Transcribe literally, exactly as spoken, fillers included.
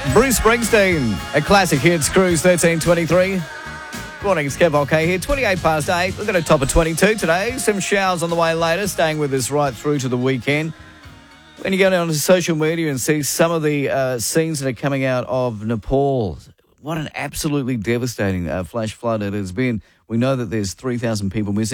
Bruce Springsteen, a classic hits, Cruise thirteen twenty-three. Morning, it's Kev OK here, twenty-eight past eight. We're going to top of twenty-two today. Some showers on the way later, staying with us right through to the weekend. When you go down to social media and see some of the uh, scenes that are coming out of Nepal, what an absolutely devastating uh, flash flood it has been. We know that there's three thousand people missing.